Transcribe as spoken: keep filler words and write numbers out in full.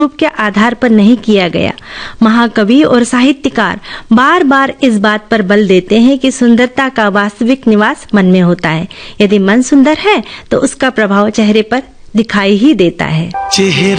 रूप के आधार पर नहीं किया गया। महाकवि और साहित्यकार बार बार इस बात पर बल देते हैं कि सुंदरता का वास्तविक निवास मन में होता है। यदि मन सुंदर है तो उसका प्रभाव चेहरे पर दिखाई ही देता है। चेहरा